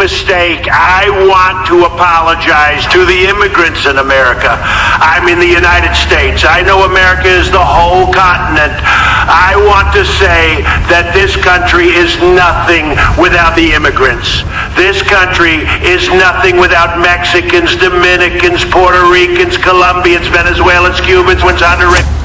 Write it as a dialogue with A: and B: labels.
A: mistake, I want to apologize to the immigrants in America. I'm in the United States. I know America is the whole continent. I want to say that this country is nothing without the immigrants. This country is nothing without Mexicans, Dominicans, Puerto Ricans, Colombians, Venezuelans, Cubans, Honduras.